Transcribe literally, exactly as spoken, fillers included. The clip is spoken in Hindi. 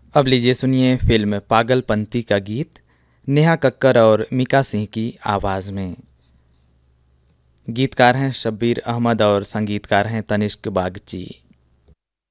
अब लीजिए सुनिए फिल्म पागलपंती का गीत नेहा कक्कर और मीका सिंह की आवाज़ में। गीतकार हैं शब्बीर अहमद और संगीतकार हैं तनिष्क बागची।